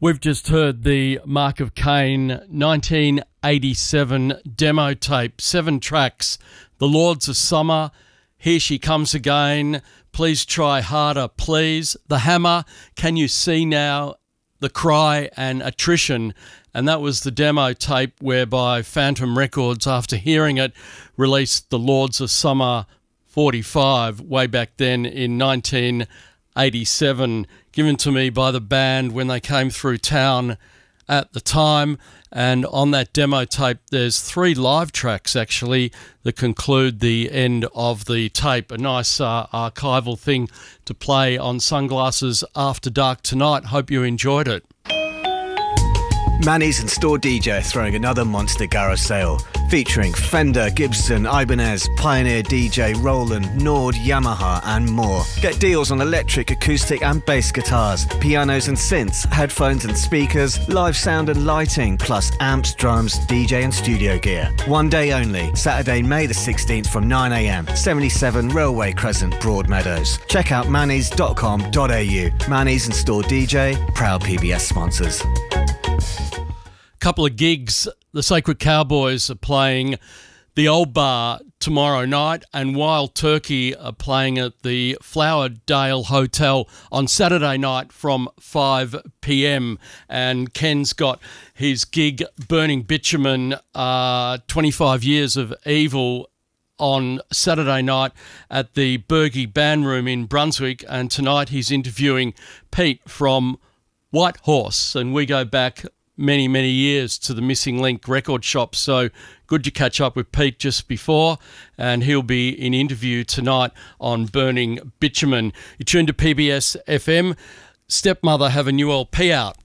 We've just heard the Mark of Cain 1987 demo tape, 7 tracks. The Lords of Summer, Here She Comes Again, Please Try Harder, Please, The Hammer, Can You See Now, The Cry and Attrition. And that was the demo tape whereby Phantom Records, after hearing it, released the Lords of Summer 45 way back then in 1987, given to me by the band when they came through town at the time. And on that demo tape, there's 3 live tracks actually that conclude the end of the tape. A nice archival thing to play on Sunglasses After Dark tonight. Hope you enjoyed it. Manny's and Store DJ are throwing another monster garage sale, featuring Fender, Gibson, Ibanez, Pioneer DJ, Roland, Nord, Yamaha and more. Get deals on electric, acoustic and bass guitars, pianos and synths, headphones and speakers, live sound and lighting, plus amps, drums, DJ and studio gear. One day only, Saturday, May the 16th from 9 a.m, 77 Railway Crescent, Broadmeadows. Check out mannys.com.au. Manny's and Store DJ, proud PBS sponsors. Couple of gigs. The Sacred Cowboys are playing the Old Bar tomorrow night, and Wild Turkey are playing at the Flowerdale Hotel on Saturday night from 5 p.m. And Ken's got his gig Burning Bitumen, 25 Years of Evil, on Saturday night at the Bergie Band Room in Brunswick, and tonight he's interviewing Pete from White Horse, and we go back many, many years to the Missing Link record shop. So good to catch up with Pete just before, and he'll be in interview tonight on Burning Bitumen. You're tuned to PBS FM. Stepmother have a new LP out.